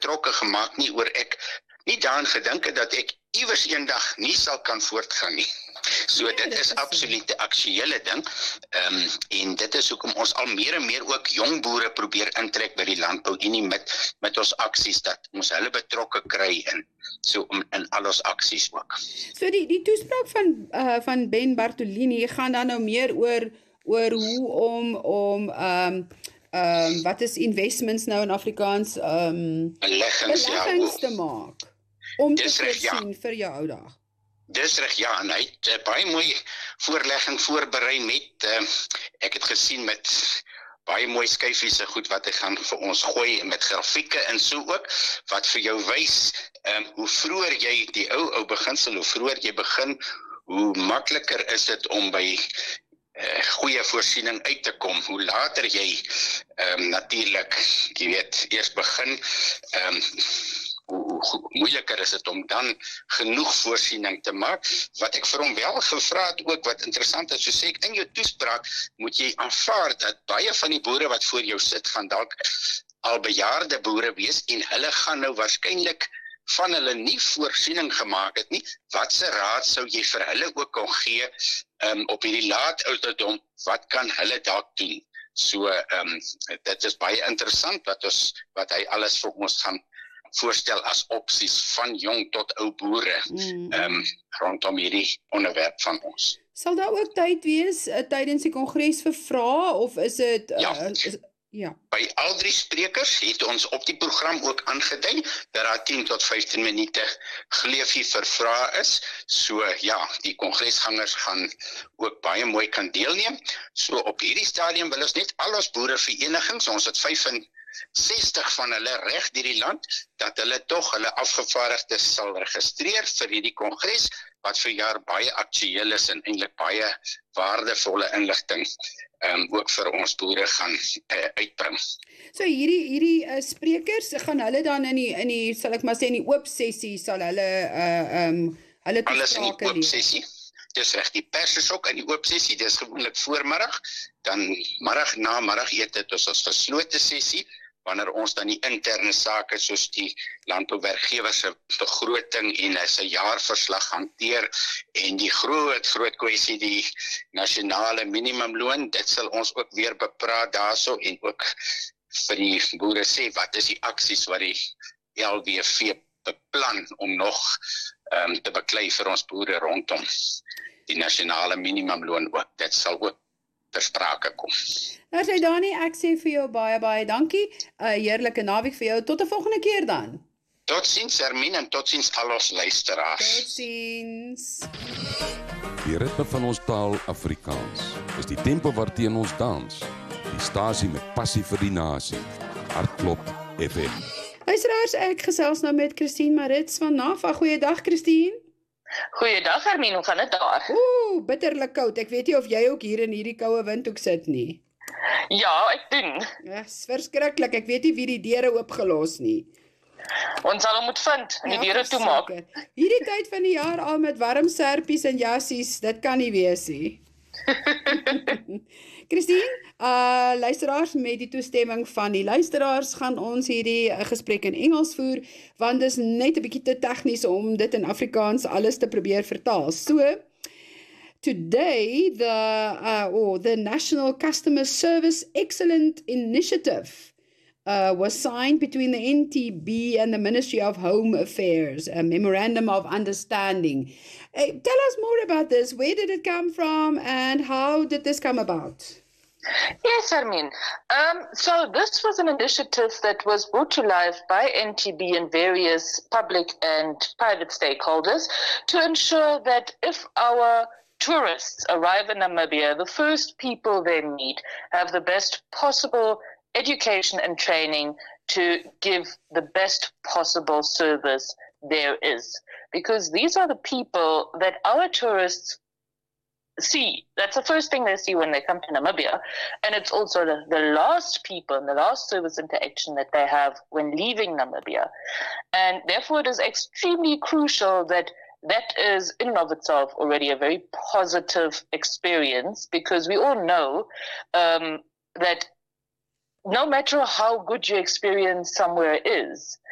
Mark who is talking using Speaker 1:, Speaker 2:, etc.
Speaker 1: betrokke gemaak nie oor ek nie daaraan gedink het dat ek iewers eendag nie sal kan voortgaan nie. So dit is absoluut 'n aktuële ding. En dit is hoekom ons al meer en meer ook jong boere probeer intrek by die landbouunie met ons aksies, dat ons hulle betrokke kry in al ons aksies ook.
Speaker 2: So die toespraak van Ben Bartolini gaan dan nou meer oor hoe om wat is investments nou in Afrikaans beleggings te maak om te voorsien vir jou ou dag.
Speaker 1: Dis reg, ja, en hy het baie mooi voorlegging voorberei met, ek het gesien met baie mooi skyfies en goed wat hy gaan vir ons gooi, met grafieke en so ook, wat vir jou wys, hoe vroeër jy die ou beginsel, hoe vroeër jy begin, hoe makliker is dit om by goeie voorsiening uit te kom, hoe later jy natuurlik, jy weet, eers begin, hoe moeiliker is dit om dan genoeg voorsiening te maak. Wat ek vir hom wel gevra het ook, wat interessant is, so sê ek, in jou toespraak moet jy aanvaar dat baie van die boere wat voor jou sit, gaan dalk al bejaarde boere wees, en hulle gaan nou waarskynlik van hulle nie voorsiening gemaak het nie. Watse raad sou jy vir hulle ook kon gee, op hierdie laat ouderdom, wat kan hulle dalk doen? So, dit is baie interessant, wat hy alles vir ons gaan voorstel as opsies van jong tot ou boere rondom hierdie onderwerp van ons.
Speaker 2: Sal daar ook tyd wees tydens die kongres vir vrae, of is dit
Speaker 1: Ja. By al 3 sprekers het ons op die program ook aangedui dat daar 10 tot 15 minute geleefie vir vrae is. So ja, die kongresgangers gaan ook baie mooi kan deelneem. So op hierdie stadium wil ons net al ons boereverenigings, ons het 65 van hulle reg deur die land, dat hulle tog hulle afgevaardigdes sal registreer vir hierdie kongres, wat vir jaar baie aktueel is en eintlik baie waardevolle inligting ook vir ons boere gaan uitbring.
Speaker 2: So hierdie sprekers, gaan hulle dan in die sal ek maar sê, in die oop sessie sal hulle
Speaker 1: alles in die oop sessie. Dis reg, die pers is ook in die oop sessie, dis gewoonlik voormiddag, dan middagete het ons geslote sessie, wanneer ons dan die interne sake soos die landbouwerkgewers se begroting en sy jaarverslag hanteer, en die groot kwessie, die nasionale minimumloon, dit sal ons ook weer bepraat daarso, en ook vir die boere sê, wat is die aksies wat die LWV beplan om nog te beklei vir ons boere rondom die nasionale minimumloon ook. Dit sal ook ter sprake kom.
Speaker 2: Nou sê Dani, ek sê vir jou baie dankie. Heerlike naweek vir jou. Tot 'n volgende keer dan.
Speaker 1: Totsiens Hermine en totsiens al ons luisteraars.
Speaker 2: Totsiens.
Speaker 3: Die ritme van ons taal Afrikaans is die tempo waarteen ons dans. Die stasie met passie vir die nasie. Hartklop FM.
Speaker 2: Luisteraars, ek gesels nou met Christine Marits van NAFA. Goeiedag Christine.
Speaker 4: Goeiedag Hermine, hoe gaan dit daar?
Speaker 2: Bitterlik koud. Ek weet nie of jy ook hier in hierdie koue windhoek sit nie.
Speaker 4: Ja, ek doen.
Speaker 2: Dis verskriklik. Ek weet nie wie die deure oopgelos nie.
Speaker 4: Ons sal hom moet vind en die deure toemaak.
Speaker 2: Hierdie tyd van die jaar al met warm serpies en jassies, dit kan nie wees nie. Christine, luisteraars, met die toestemming van die luisteraars gaan ons hierdie gesprek in Engels voer, want dis net 'n bietjie te tegnies om dit in Afrikaans alles te probeer vertaal. So, today the National Customer Service Excellence Initiative was signed between the NTB and the Ministry of Home Affairs, a memorandum of understanding. Tell us more about this. Where did it come from and how did this come about?
Speaker 4: Yes, Hermine. So this was an initiative that was brought to life by NTB and various public and private stakeholders to ensure that if our tourists arrive in Namibia, the first people they meet have the best possible education and training to give the best possible service there is. Because these are the people that our tourists see. That's the first thing they see when they come to Namibia. And it's also the last people and the last service interaction that they have when leaving Namibia. And therefore it is extremely crucial that is in and of itself already a very positive experience, because we all know that no matter how good your experience somewhere is,